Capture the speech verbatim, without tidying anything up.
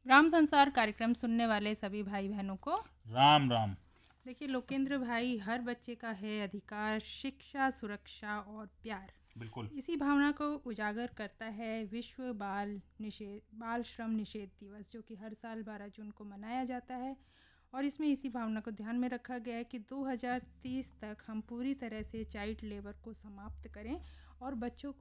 राम संसार कार्यक्रम सुनने वाले सभी भाई बहनों को राम राम। देखिए लोकेंद्र भाई, हर बच्चे का है अधिकार शिक्षा, सुरक्षा और प्यार। बिल्कुल। इसी भावना को उजागर करता है विश्व बाल निषेध बाल श्रम निषेध दिवस, जो कि हर साल बारह जून को मनाया जाता है। और इसमें इसी भावना को ध्यान में रखा गया है कि दो हज़ार तीस तक हम पूरी तरह से चाइल्ड लेबर को समाप्त करें और बच्चों